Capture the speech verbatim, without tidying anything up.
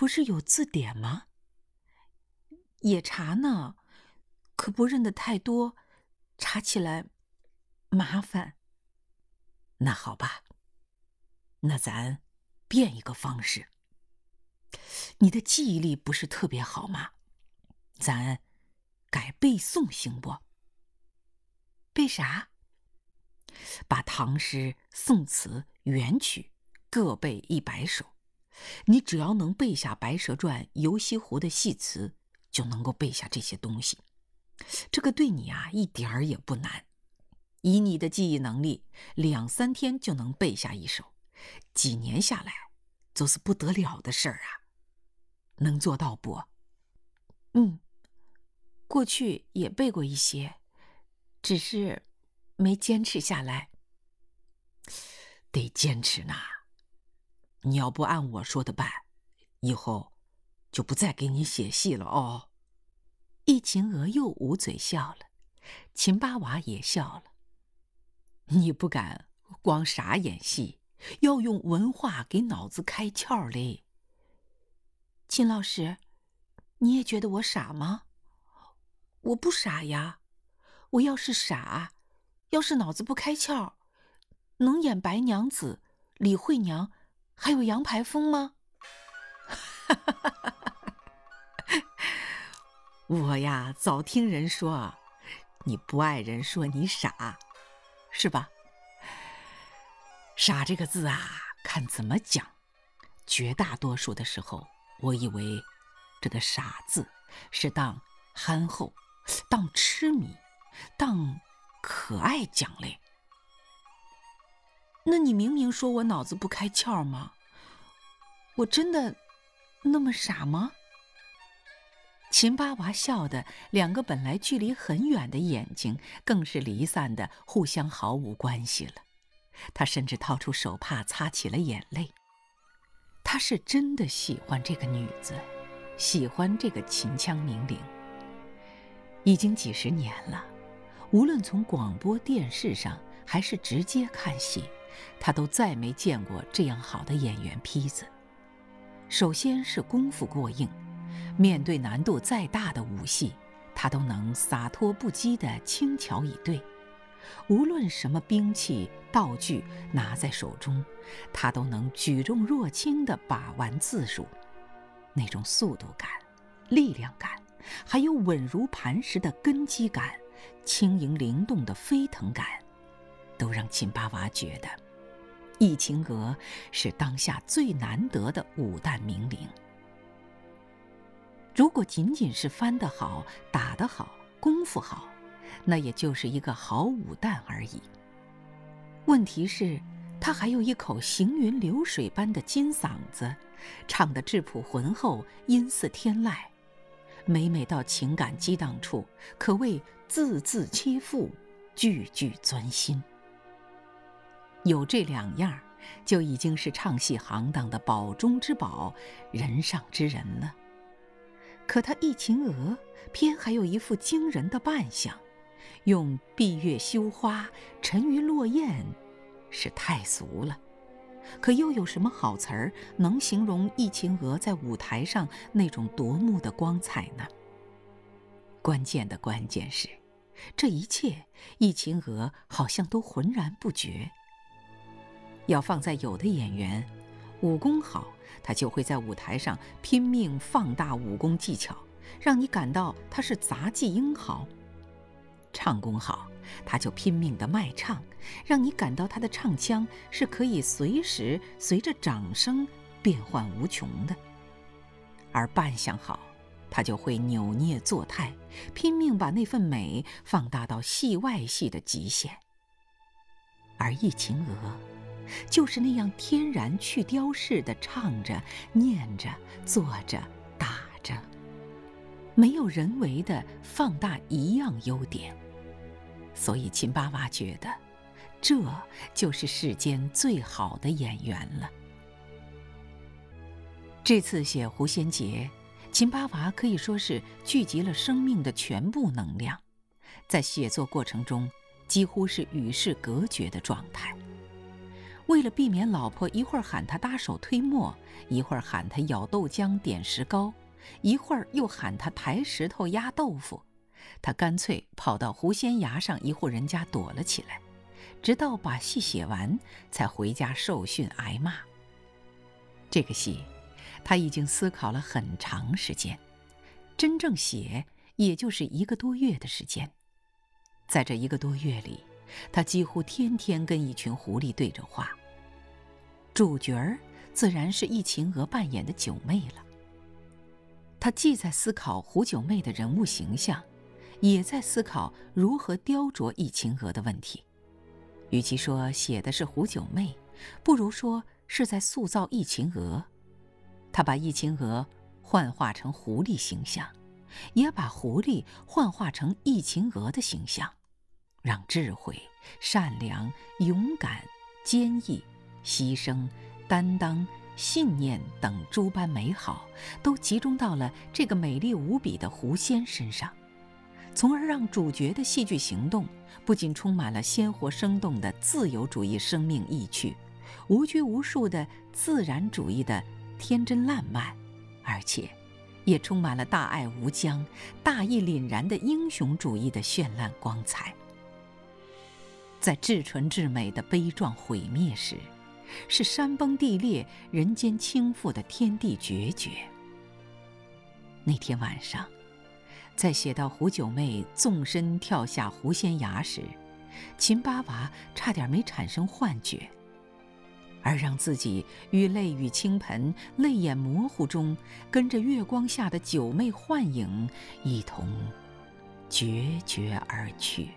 不是有字典吗？也查呢，可不认得太多，查起来麻烦。 那好吧，那咱变一个方式。你的记忆力不是特别好吗？咱改背诵行不？ 背啥？ 把唐诗、宋词、元曲各背一百首。你只要能背下《白蛇传》《游西湖》的戏词，就能够背下这些东西。这个对你啊，一点儿也不难。以你的记忆能力，两三天就能背下一首，几年下来，就是不得了的事儿啊！能做到不？ 嗯，过去也背过一些，只是没坚持下来。 得坚持呢。你要不按我说的办，以后就不再给你写戏了哦。 易秦娥又捂嘴笑了，秦八娃也笑了。 你不敢光傻演戏，要用文化给脑子开窍嘞。 秦老师，你也觉得我傻吗？我不傻呀，我要是傻，要是脑子不开窍，能演白娘子、李慧娘，还有杨排风吗？ 我呀，早听人说，你不爱人说你傻，是吧？傻这个字啊，看怎么讲。绝大多数的时候，我以为这个傻字是当憨厚、当痴迷、当可爱讲嘞。 那你明明说我脑子不开窍吗？我真的那么傻吗？秦八娃笑得两个本来距离很远的眼睛更是离散的互相毫无关系了。他甚至掏出手帕擦起了眼泪。他是真的喜欢这个女子，喜欢这个秦腔名伶。已经几十年了，无论从广播电视上还是直接看戏，他都再没见过这样好的演员坯子。首先是功夫过硬，面对难度再大的武戏，他都能洒脱不羁地轻巧以对。无论什么兵器道具拿在手中，他都能举重若轻地把玩自如。那种速度感、力量感，还有稳如磐石的根基感、轻盈灵动的飞腾感，都让秦八娃觉得易秦娥是当下最难得的武旦名伶。如果仅仅是翻得好、打得好、功夫好，那也就是一个好武旦而已。问题是，他还有一口行云流水般的金嗓子，唱得质朴浑厚，音似天籁。每每到情感激荡处，可谓字字切腹，句句钻心。有这两样，就已经是唱戏行当的宝中之宝，人上之人了。可他易秦娥偏还有一副惊人的扮相，用闭月羞花、沉鱼落雁是太俗了。可又有什么好词儿能形容易秦娥在舞台上那种夺目的光彩呢？关键的关键是，这一切易秦娥好像都浑然不觉。要放在有的演员，武功好，他就会在舞台上拼命放大武功技巧，让你感到他是杂技英豪。唱功好，他就拼命地卖唱，让你感到他的唱腔是可以随时随着掌声变幻无穷的。而扮相好，他就会扭捏作态，拼命把那份美放大到戏外戏的极限。而易秦娥就是那样天然去雕饰地唱着、念着、做着、打着，没有人为地放大一样优点。所以秦八娃觉得，这就是世间最好的演员了。这次写狐仙节，秦八娃可以说是聚集了生命的全部能量，在写作过程中几乎是与世隔绝的状态。 为了避免老婆一会儿喊他搭手推磨，一会儿喊他舀豆浆点石膏，一会儿又喊他抬石头压豆腐，他干脆跑到狐仙崖上一户人家躲了起来，直到把戏写完才回家受训挨骂。这个戏他已经思考了很长时间，真正写也就是一个多月的时间。在这一个多月里，他几乎天天跟一群狐狸对着话。主角儿自然是易秦娥扮演的九妹了。他既在思考胡九妹的人物形象，也在思考如何雕琢易秦娥的问题。与其说写的是胡九妹，不如说是在塑造易秦娥。他把易秦娥幻化成狐狸形象，也把狐狸幻化成易秦娥的形象，让智慧、善良、勇敢、坚毅、牺牲、担当、信念等诸般美好都集中到了这个美丽无比的狐仙身上，从而让主角的戏剧行动不仅充满了鲜活生动的自由主义生命意趣，无拘无束的自然主义的天真烂漫，而且也充满了大爱无疆、大义凛然的英雄主义的绚烂光彩。在至纯至美的悲壮毁灭时，是山崩地裂、人间倾覆的天地决绝。那天晚上，在写到胡九妹纵身跳下狐仙崖时，秦八娃差点没产生幻觉，而让自己于泪雨倾盆、泪眼模糊中，跟着月光下的九妹幻影一同决绝而去。